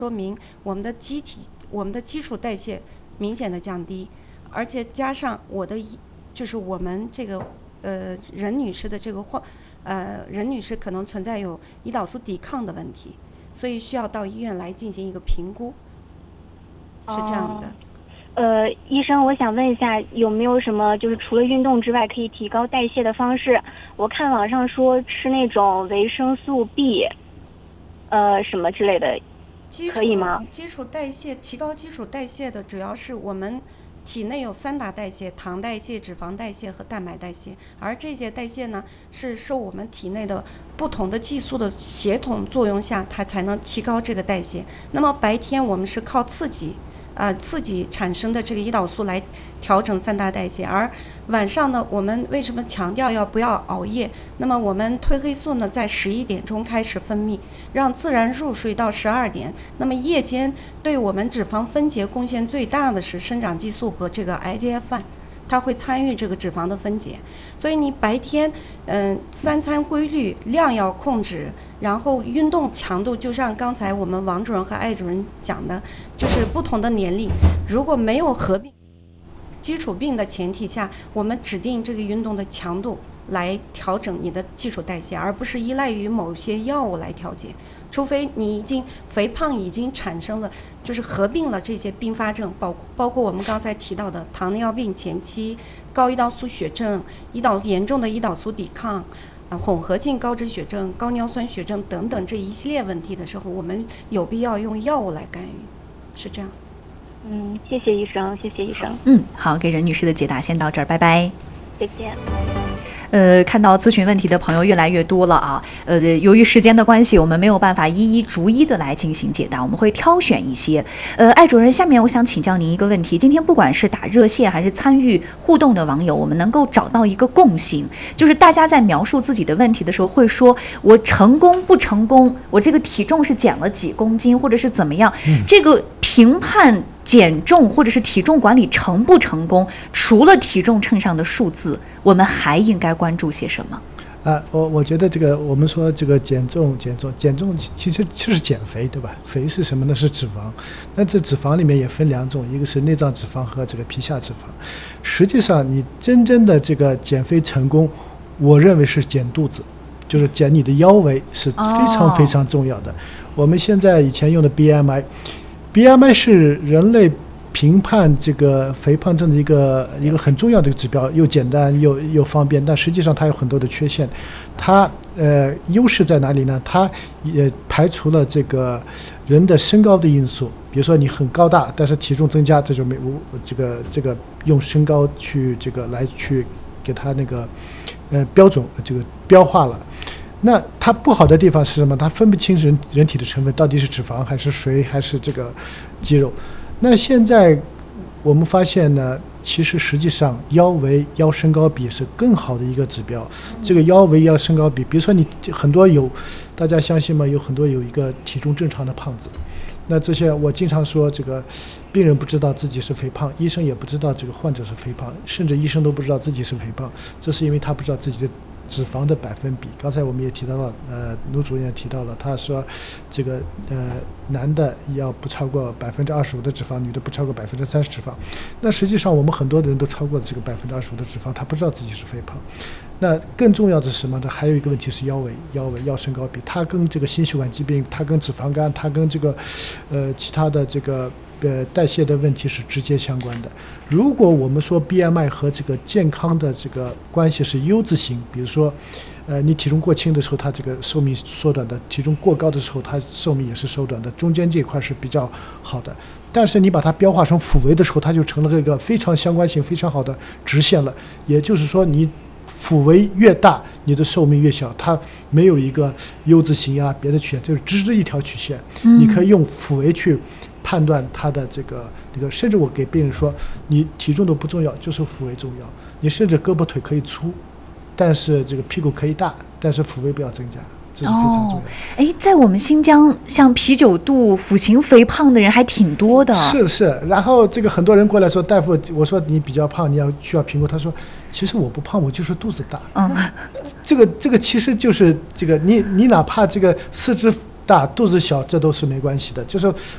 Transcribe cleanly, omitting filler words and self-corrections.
说明我们的我们的基础代谢明显的降低，而且加上就是我们这个任女士的这个任女士可能存在有胰岛素抵抗的问题，所以需要到医院来进行一个评估，是这样的。 医生，我想问一下，有没有什么就是除了运动之外可以提高代谢的方式？我看网上说吃那种维生素 B，什么之类的，可以吗？ 提高基础代谢的主要是我们体内有3大代谢：糖代谢、脂肪代谢和蛋白代谢。而这些代谢呢，是受我们体内的不同的激素的协同作用下，它才能提高这个代谢。那么白天我们是靠刺激产生的这个胰岛素来调整3大代谢，而晚上呢，我们为什么强调不要熬夜？那么我们褪黑素呢，在11点钟开始分泌，让自然入睡到12点。那么夜间对我们脂肪分解贡献最大的是生长激素和这个 IGF-1，它会参与这个脂肪的分解。所以你白天3餐规律，量要控制，然后运动强度就像刚才我们王主任和艾主任讲的，就是不同的年龄如果没有合并基础病的前提下，我们指定这个运动的强度来调整你的基础代谢，而不是依赖于某些药物来调节。除非你肥胖已经产生了，就是合并了这些并发症，包括我们刚才提到的糖尿病前期、高胰岛素血症、严重的胰岛素抵抗、混合性高脂血症、高尿酸血症等等这一系列问题的时候，我们有必要用药物来干预，是这样。 谢谢医生，谢谢医生。 好，给任女士的解答先到这儿，拜拜。 再见。 看到咨询问题的朋友越来越多了啊，由于时间的关系，我们没有办法逐一的来进行解答，我们会挑选一些。艾主任，下面我想请教您一个问题，今天不管是打热线还是参与互动的网友，我们能够找到一个共性，就是大家在描述自己的问题的时候会说，我成功不成功，我这个体重是减了几公斤，或者是怎么样，这个评判减重或者是体重管理成不成功，除了体重秤上的数字，我们还应该关注些什么？ 我觉得这个我们说这个减重其实是减肥，对吧？肥是什么呢？是脂肪。那这脂肪里面也分2种，一个是内脏脂肪和这个皮下脂肪。实际上你真正的这个减肥成功，我认为是减肚子，就是减你的腰围是非常非常重要的。我们现在以前用的 BMI 是人类评判这个肥胖症的一个很重要的指标，又简单又方便，但实际上它有很多的缺陷。它优势在哪里呢？它也排除了这个人的身高的因素，比如说你很高大，但是体重增加，这就没这个用身高去来去给它那个标准这个标化了。那它不好的地方是什么？它分不清人体的成分到底是脂肪还是水还是这个肌肉。那现在我们发现呢，其实实际上腰围腰身高比是更好的一个指标。这个腰围腰身高比，比如说你很多大家相信吗？有很多有一个体重正常的胖子。那这些我经常说，这个病人不知道自己是肥胖，医生也不知道这个患者是肥胖，甚至医生都不知道自己是肥胖，这是因为他不知道自己的脂肪的百分比。刚才我们也提到了，卢主任也提到了，他说这个男的要不超过25%的脂肪，女的不超过30%脂肪。那实际上我们很多的人都超过了这个25%的脂肪，他不知道自己是肥胖。那更重要的是什么呢？还有一个问题是腰围腰身高比，它跟这个心血管疾病，它跟脂肪肝，它跟这个其他的这个代谢的问题是直接相关的。如果我们说 BMI 和这个健康的这个关系是 U 字形，比如说你体重过轻的时候，它这个寿命缩短的；体重过高的时候，它寿命也是缩短的。中间这一块是比较好的。但是你把它标化成腹围的时候，它就成了一个非常相关性非常好的直线了。也就是说，你腹围越大，你的寿命越小，它没有一个 U 字形啊，别的曲线，就是直直一条曲线。你可以用腹围去判断它的这个，甚至我给病人说，你体重都不重要，就是腹围重要。你甚至胳膊腿可以粗，但是这个屁股可以大，但是腹围不要增加，这是非常重要的。 在我们新疆，像啤酒肚、腹型肥胖的人还挺多的。 是，然后这个很多人过来说，大夫，我说你比较胖，你需要评估。他说，其实我不胖，我就是肚子大。这个其实就是这个，你哪怕这个四肢大肚子小，这都是没关系的。就是